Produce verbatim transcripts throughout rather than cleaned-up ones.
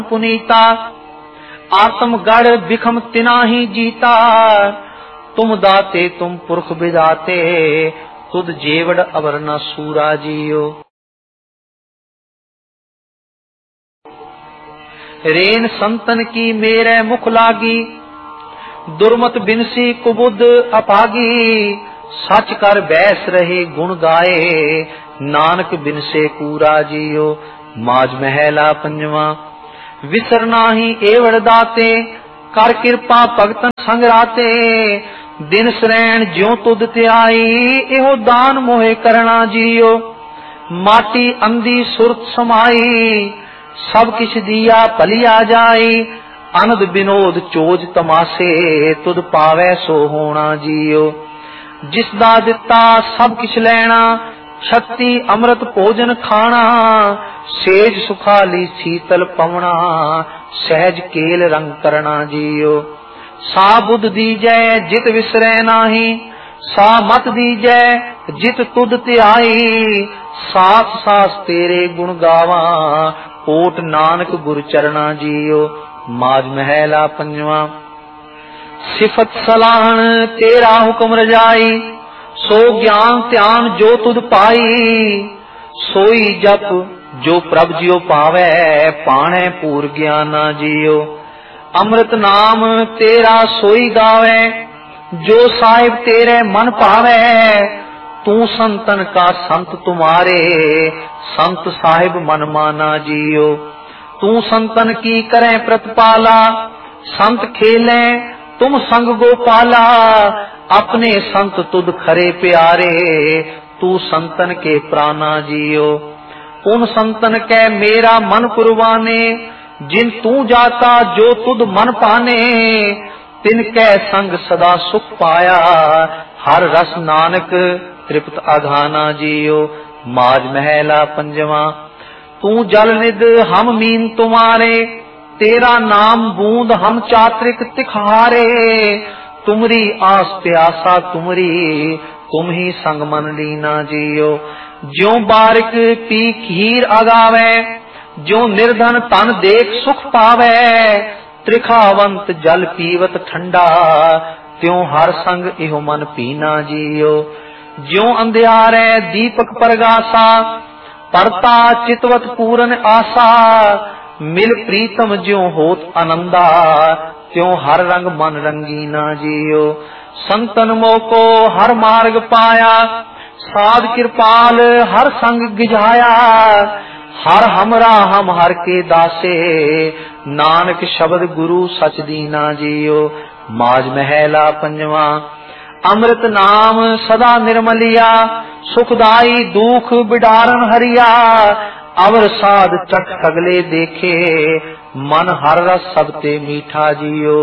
पुनीता। आत्मगढ़ बिखम तिना ही जीता, तुम दाते तुम पुरख विदाते, तुद जेवड़ अवर न सूरा जियो। रेन संतन की मेरे मुख लागी, दुर्मत बिनसी कुबुद अपागी। सच कर बैस रहे गुण गाए, नानक बिनसे कूरा जियो। माज महला पंजवा। विसर नाही एवड़ दाते, कर कृपा भगतन संग राते। दिन सरैन ज्यों तुद ते आई, एहो दान मोहे करना जियो। माटी अंधी सुरत समाई, सब किछ दिया भलिया जाई। अनद विनोद चोज तमाशे, तुद पावै सो होना जियो। जिसदा दिता सब किछ लैना, छत्ती अमृत भोजन खाना। सेज सुखाली शीतल पवना, सहज केल रंग करना जियो। सा बुध दीजै जित विसरै नाही, सा मत दीजै जित तुद ते आई। सास सास तेरे गुण गावा, ओट नानक गुर चरना जियो। माज महला पंजवा। सिफत सलाहन तेरा हुक्म रजाई, सो ज्ञान ध्यान जो तुद पाई। सोई जप जो प्रभ जियो पावै, पाणै पूर ज्ञाना जियो। अमृत नाम तेरा सोई गावै, जो साहिब तेरे मन पावै। तू संतन का संत तुम्हारे, संत साहिब मन माना जियो। तू संतन की करें प्रतिपाला, संत खेले तुम संग गोपाला। अपने संत तुद खरे प्यारे, तू संतन के प्राणा जियो। उन संतन के मेरा मन कुर्बाने, जिन तू जाता जो तुद मन पाने। तिनके संग सदा सुख पाया, हर रस नानक तृप्त अघाना जियो। माज महला पंजवा। तू जल निध हम मीन तुम्हारे, तेरा नाम बूंद हम चात्रिक तिखारे। तुमरी आस प्यासा तुमरी, तुम ही संग मन लीना जियो। ज्यों बारिक पी खीर अगावे, ज्यों निर्धन तन देख सुख पावे। त्रिखावंत जल पीवत ठंडा, त्यों हर संग इहो मन पीना जियो। ज्यों अंधियारे दीपक परगासा, परता चितवत पूरन आसा। मिल प्रीतम ज्यों होत आनंदा, त्यों हर रंग मन रंगीना जियो। संतन मोको हर मार्ग पाया, साध कृपाल हर संग गिझाया। हर हमरा हम हर के दासे, नानक शब्द गुरु सच दीना जियो। माज महला पंजवा। अमृत नाम सदा निर्मलिया, सुखदाई दुख बिडारन हरिया। अवर साध चख सगले देखे, मन हर रस सबते मीठा जियो।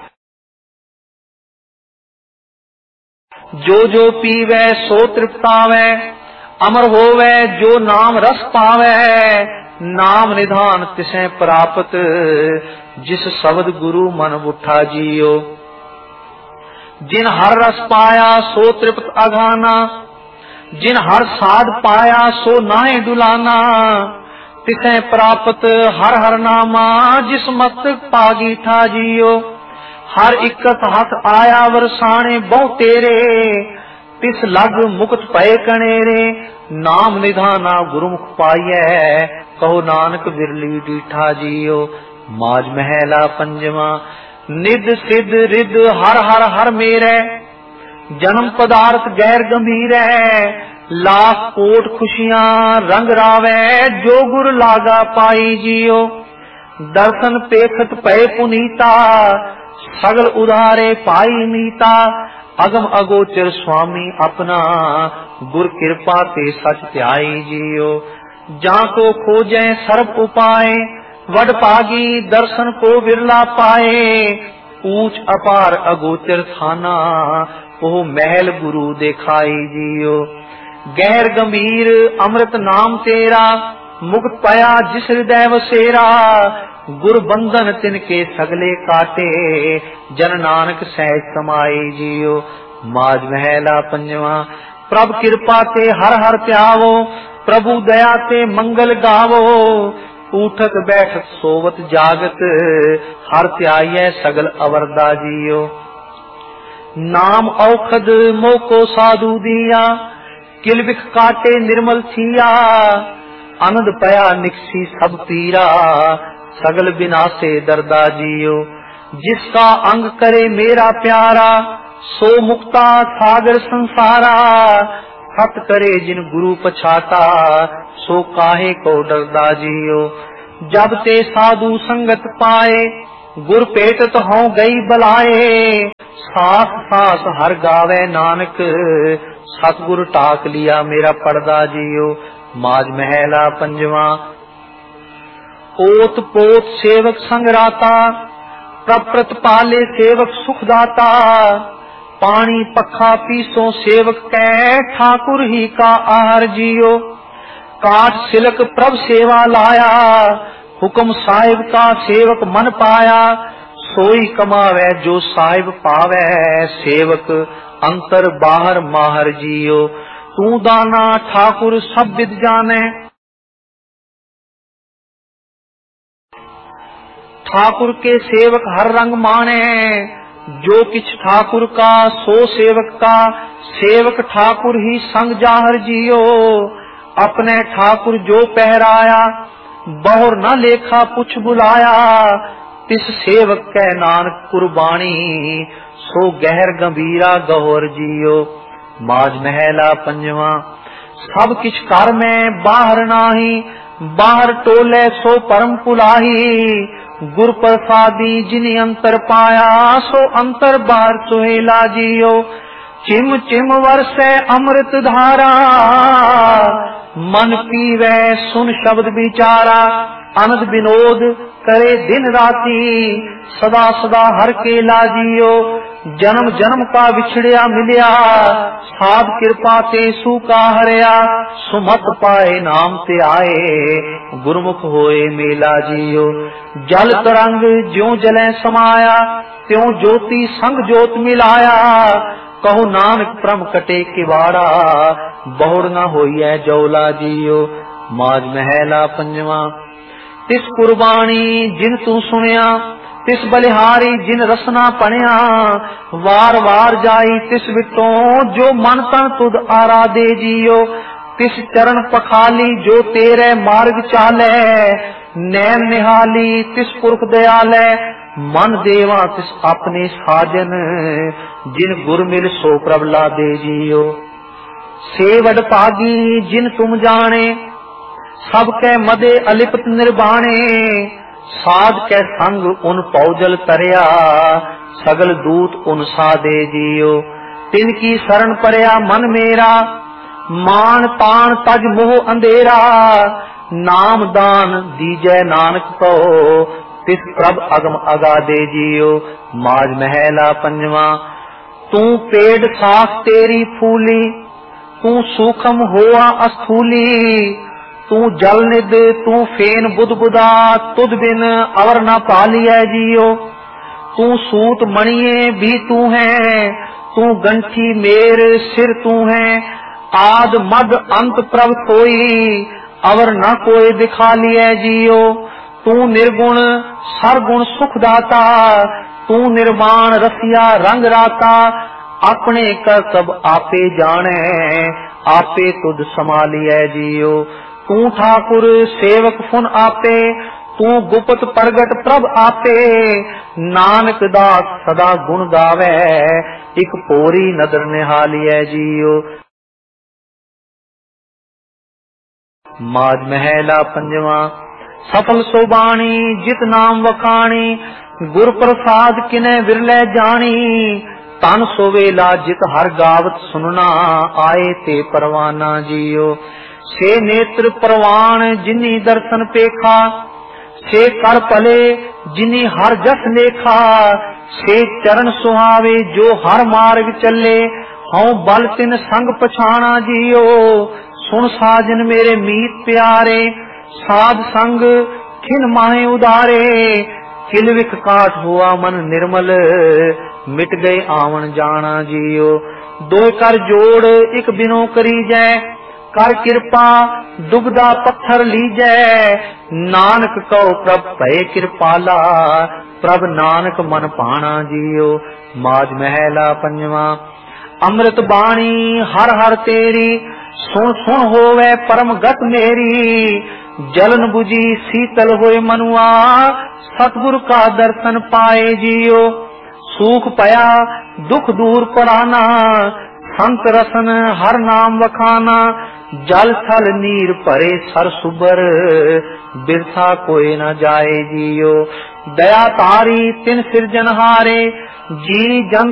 जो जो पीवै सो तृप्तावै, अमर होवै जो नाम रस पावै। नाम निधान तिसै प्राप्त, जिस शब्द गुरु मन उठा जियो। जिन हर रस पाया सो तृप्त अघाना, जिन हर साध पाया सो नाहे डुलाना। तिसै प्राप्त हर हर नामा, जिस मस्तक पागी ठा जियो। हर इकत हथ आया वरसाने बहु तेरे, तिस लग मुक्त पए कनेरे। नाम निधाना गुरुमुख पाइयै, कहो नानक बिरली डीठा जियो। माज महला पंजवा। निध सिद्ध रिद हर हर हर मेरे, जन्म पदार्थ गैर गंभीर है। लाख कोट खुशियां रंग रावे, जो गुर लागा पाई जियो। दर्शन पेखत पए पुनीता, सगल उधारे पाई मीता। अगम अगोचर स्वामी अपना, गुर कृपा ते सच ध्याई जियो। जाको खोजे सर्व उपाय, वड पागी दर्शन को विरला पाए। ऊंच अपार अगोचर थाना, ओह महल गुरु देखाई जियो। गहर गंभीर अमृत नाम तेरा, मुक्त पाया जिस हृदय वसेरा। गुर बंधन तिनके सगले काटे, जन नानक सहज समाई जियो। माज महला पंजवा। प्रभ कृपा ते हर हर प्यावो, प्रभु दया ते मंगल गावो। ਊਠਕ ਬੈਠਕ ਸੋਵਤ ਜਾਗਤ, ਹਰ ਧਿਆਈਐ ਸਗਲ ਅਵਰਦਾ ਜੀਓ। नाम औखद मोको साधु दिया, किल बिख काटे निर्मल थिया, आनंद पया निकसी सब पीरा, सगल बिनासे दर्दा जियो। जिसका अंग करे मेरा प्यारा, सो मुक्ता सागर संसारा, सत करे जिन गुरु पछाता, सो काहे को डरदा जियो। जब ते साधु संगत पाए, गुर पेटत हों गई बलाए, सास सास हर गावे नानक, सतगुर टाक लिया मेरा पड़दा जियो। माज महला पंजवा। ओत पोत सेवक संगराता, प्रप्रत पाले सेवक सुखदाता, पानी पखा पीसो सेवक कै, ठाकुर ही का आहार जियो। काठ सिलक प्रभ सेवा लाया, हुक्म साहिब का सेवक मन पाया, सोई कमावे जो साहिब पावे, सेवक अंतर बाहर माहर जियो। तू दाना ठाकुर सब विद जाने, ठाकुर के सेवक हर रंग माने, जो किछ ठाकुर का सो सेवक का, सेवक ठाकुर ही संग जाहर जियो। अपने ठाकुर जो पहराया, बहुर न लेखा पुछ बुलाया, तिस सेवक कै नानक कुर्बानी, सो गहर गंभीरा गौर जियो। माज महला पंजवा। सब किछ कर में बाहर नाही, बाहर टोले सो परम पुलाही, गुर प्रसादी जिनि अंतर पाया, सो अंतर बाहर सुहेला जियो। चिम चिम वर्षे अमृत धारा, मन पीवे सुन शब्द विचारा, आनंद विनोद करे दिन राती, सदा सदा हर के लाजियो। जन्म जन्म का बिछड़िया मिलिया, साध कृपा ते सूका हरिया, सुमत पाए नाम ते आए, गुरमुख होए मेला जियो। जल तरंग ज्यों जले समाया, त्यों ज्योति संग ज्योत मिलाया, कहो नानक प्रम कटे किवाड़ा, बहुड़ न होइए जौला जियो। माज महला पंजवा। तिस कुर्बानी जिन तू सुनिया, तिस बलिहारी जिन रसना पणिया, वार वार जाई तिस विटों, जो मन तन तुद आराधे जियो। तिस चरण पखाली जो तेरे मार्ग चाले, नैन निहाली तिस पुरख दयाले, मन देवा तिस अपने साजन, जिन गुर मिल सो प्रभ लादे जियो। सेवड पागी जिन तुम जाने, सबके मदे अलिपत निर्बाणे, साध के संग उन पौजल तरया, सगल दूत उन सादे जियो। तिनकी शरण परया मन मेरा, मान तान तज मोह अंधेरा, नाम दान दीजै नानक को, तिस प्रभ अगम अगाधे जियो। माज महला पंजवा। तू पेड़ साख तेरी फूली, तू सूखम होआ अस्थूली, तू जल निद तू फेन बुध बुदा, तुद बिन अवर न पालिया जियो। तू सूत मणिये भी तू है, तू गंठी मेर सिर तू है, आद मद अंत प्रभ कोई, अवर न कोई दिखा लिया जियो। तू निर्गुण सरगुण सुखदाता, तू निर्वाण रसिया रंग राता, अपने का सब आपे जाने, आपे तुद संभालिए जियो। तू ठाकुर सेवक फुन आपे, तू गुप्त प्रगट प्रभ आपे, नानक दास सदा गुण गावे, एक पोरी नदर निहालिए जियो। माज महला पंजवा। सफल सोबाणी जित नाम वखाणी, गुर प्रसाद किने विरले जानी, तन सोवेला जित हर गावत सुनना, आए ते परवाना जियो। से नेत्र परवान जिनी दर्शन पेखा, से कर पले जिनी हर जस लेखा, से चरण सुहावे जो हर मार्ग चले, हूँ बल तिन संग पछाना जियो। सुन साजन मेरे मीत प्यारे, साध संग खिन माहे उदारे, किलविख काट हुआ मन निर्मल, मिट गए आवन जाना जियो। दो कर जोड़ एक बिनो करी जय, कर कृपा दुबदा पत्थर लीजै, नानक कहो प्रभ भय कृपाला, प्रभ नानक मन पाना जियो। माज महला पंजवा। अमृत बाणी हर हर तेरी, सुन सुन होवे परम गत मेरी, जलन बुझी शीतल होए मनुआ, सतगुरु का दर्शन पाए जियो। सूख पया दुख दूर पराना, संत रसन हर नाम वखाना, जल थल नीर भरे सर सुबर, बिरथा कोई न जाए जियो। दया तारी तिन सिरजनहारे, जी जन